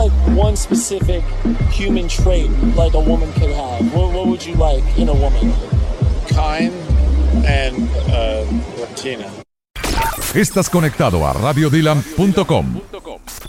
like one specific human trait like a woman could have? What would you like in a woman? Kind and Latina. Estás conectado a radiodilan.com.